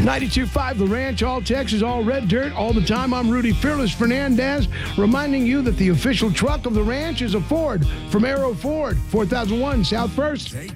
92.5 The Ranch, all Texas, all red dirt, all the time. I'm Rudy Fearless Fernandez, reminding you that the official truck of the ranch is a Ford from Aero Ford, 4001 South First.